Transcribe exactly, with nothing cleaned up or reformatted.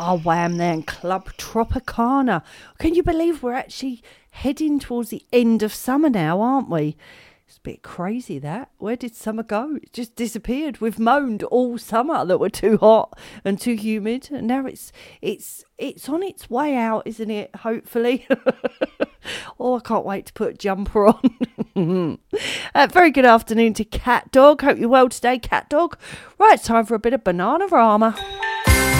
Oh, wham then, Club Tropicana. Can you believe we're actually heading towards the end of summer now, aren't we? It's a bit crazy, that. Where did summer go? It just disappeared. We've moaned all summer that we're too hot and too humid, and now it's it's it's on its way out, isn't it? Hopefully. Oh, I can't wait to put a jumper on. uh, very good afternoon to Cat Dog. Hope you're well today, Cat Dog. Right, it's time for a bit of Bananarama.